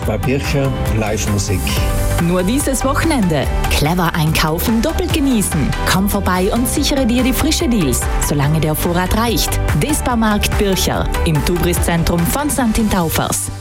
bei Bircher Live-Musik. Nur dieses Wochenende. Clever einkaufen, doppelt genießen. Komm vorbei und sichere dir die frische Deals, solange der Vorrat reicht. Desparmarkt Bircher im Touristzentrum von St. Taufers.